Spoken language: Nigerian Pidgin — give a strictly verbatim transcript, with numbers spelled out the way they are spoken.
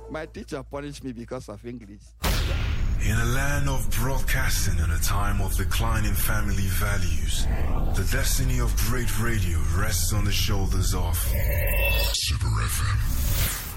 My teacher punished me because of English. In a land of broadcasting and a time of declining family values, the destiny of great radio rests on the shoulders of Super F M.